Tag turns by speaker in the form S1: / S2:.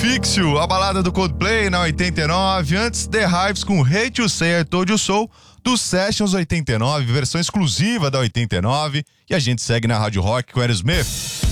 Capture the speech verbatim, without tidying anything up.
S1: Fixio, a balada do Coldplay na oitenta e nove. Antes, The Hives com Hate to Say I Told You So, do Sessions oitenta e nove, versão exclusiva da oitenta e nove. E a gente segue na Rádio Rock com Aerosmith.